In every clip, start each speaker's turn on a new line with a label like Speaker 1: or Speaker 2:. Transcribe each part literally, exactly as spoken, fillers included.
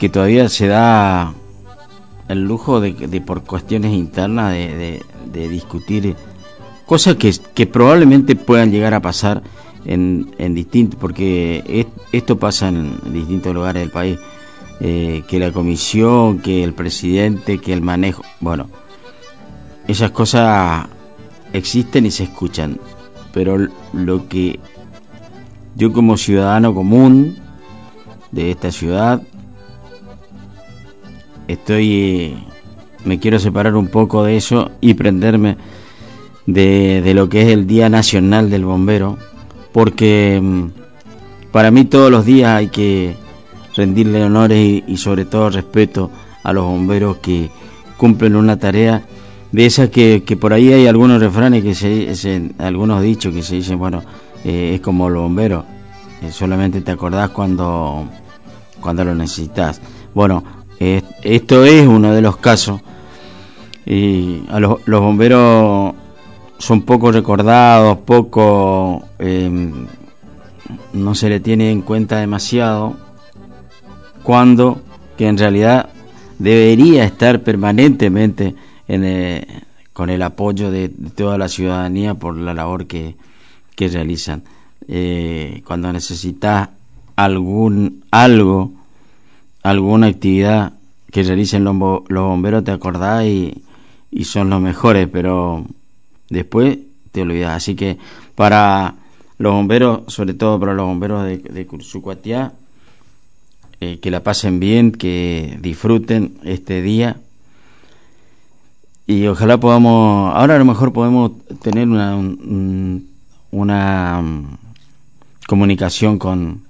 Speaker 1: que todavía se da el lujo de, de por cuestiones internas de, de, de discutir cosas que, que probablemente puedan llegar a pasar en, en distintos, porque es, esto pasa en, en distintos lugares del país, eh, que la comisión, que el presidente, que el manejo, bueno, esas cosas existen y se escuchan, pero lo que yo como ciudadano común de esta ciudad estoy eh, me quiero separar un poco de eso y prenderme de, de lo que es el Día Nacional del Bombero, porque mm, para mí todos los días hay que rendirle honores y, y sobre todo respeto a los bomberos que cumplen una tarea de esas que, que por ahí hay algunos refranes que se, se algunos dichos que se dicen, bueno, eh, es como los bomberos, eh, solamente te acordás cuando cuando lo necesitas. Bueno, eh, esto es uno de los casos, y a los, los bomberos son poco recordados, poco eh, no se le tiene en cuenta demasiado, cuando que en realidad debería estar permanentemente en el, con el apoyo de, de toda la ciudadanía por la labor que, que realizan. Eh, cuando necesitas algún algo, alguna actividad que realicen los, los bomberos, te acordás y, y son los mejores, pero después te olvidas. Así que para los bomberos, sobre todo para los bomberos de, de Cursucuatiá, eh, que la pasen bien, que disfruten este día. Y ojalá podamos, ahora a lo mejor podemos tener una un, una um, comunicación con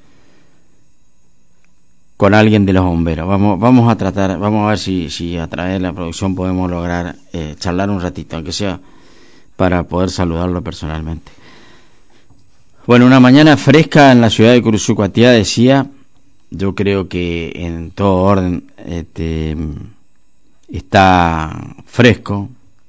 Speaker 1: con alguien de los bomberos. Vamos vamos a tratar, vamos a ver si si a través de la producción podemos lograr eh, charlar un ratito, aunque sea para poder saludarlo personalmente. Bueno, una mañana fresca en la ciudad de Cursucuatiá, decía. Yo creo que en todo orden este está fresco,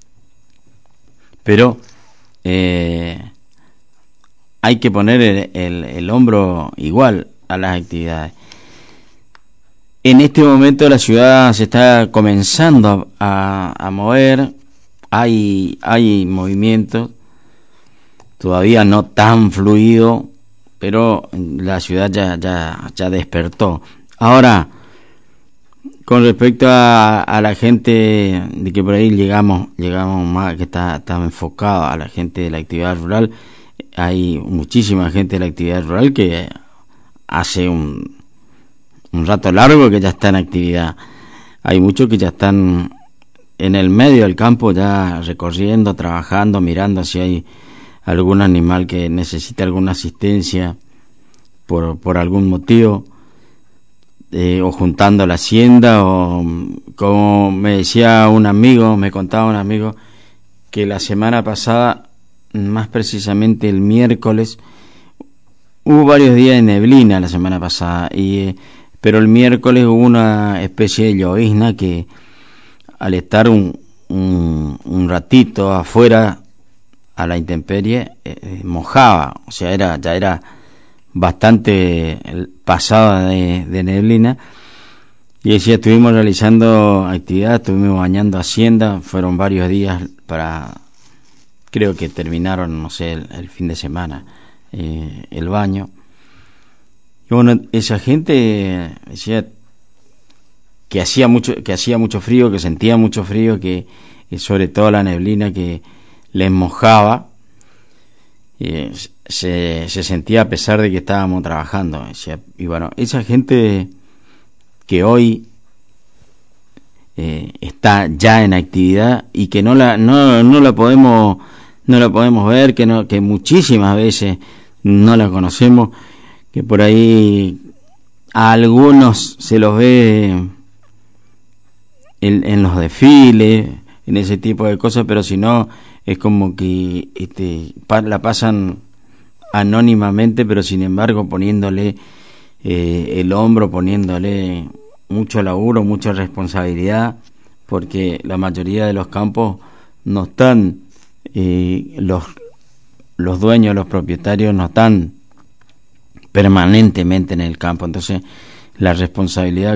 Speaker 1: pero eh, hay que poner el, el, el hombro igual a las actividades. En este momento la ciudad se está comenzando a, a mover, hay, hay movimiento, todavía no tan fluido, pero la ciudad ya, ya, ya despertó. Ahora, con respecto a, a la gente de que por ahí llegamos, llegamos más, que está, está enfocado a la gente de la actividad rural, hay muchísima gente de la actividad rural que hace un, un rato largo que ya está en actividad. Hay muchos que ya están en el medio del campo, ya recorriendo, trabajando, mirando si hay algún animal que necesite alguna asistencia por, por algún motivo. Eh, o juntando la hacienda, o como me decía un amigo, me contaba un amigo, que la semana pasada, más precisamente el miércoles, hubo varios días de neblina la semana pasada, y eh, pero el miércoles hubo una especie de llovizna que al estar un, un, un ratito afuera a la intemperie, eh, mojaba, o sea, era ya era bastante pasada de, de neblina, y decía, estuvimos realizando actividades, estuvimos bañando hacienda, fueron varios días para, creo que terminaron, no sé, el, el fin de semana, eh, el baño. Y bueno, esa gente decía que hacía mucho, que hacía mucho frío, que sentía mucho frío, que, que sobre todo la neblina que les mojaba, eh, se, se sentía a pesar de que estábamos trabajando. Y bueno, esa gente que hoy eh, está ya en actividad y que no la no no la podemos no la podemos ver, que no que muchísimas veces no la conocemos, que por ahí a algunos se los ve en, en los desfiles, en ese tipo de cosas, pero si no es como que este la pasan anónimamente, pero sin embargo poniéndole eh, el hombro, poniéndole mucho laburo, mucha responsabilidad, porque la mayoría de los campos no están, eh, los los dueños, los propietarios no están permanentemente en el campo, entonces la responsabilidad